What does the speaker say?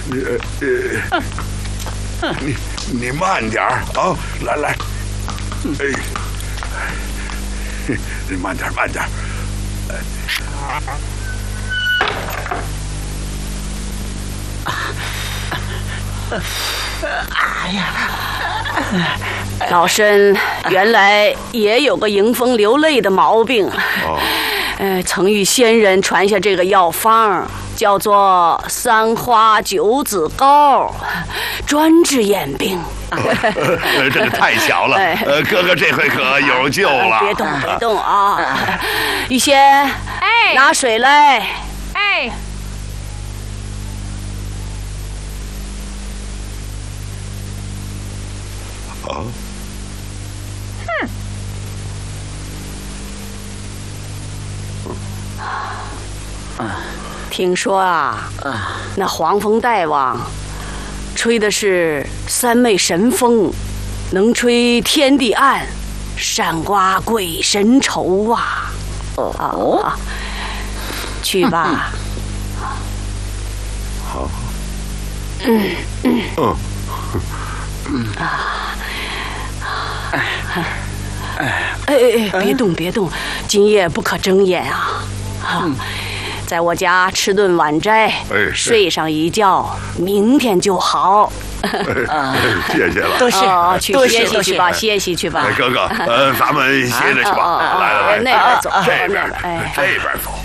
你慢点啊！来，你慢点。 哎呀， 老身原来也有个迎风流泪的毛病，曾与先人传下这个药方，叫做三花九子膏，专治眼病。 这个太巧了，哥哥这回可有救了。 别动啊！玉仙，拿水来。听说那黄风大王吹的是三昧神风，能吹天地暗，闪刮鬼神愁啊！去吧。 好。 别动，今夜不可睁眼啊！在我家吃顿晚斋，睡上一觉，明天就好。 谢谢了， 去歇息去吧。 哥哥，咱们歇着去吧。来， 那边走， 这边走。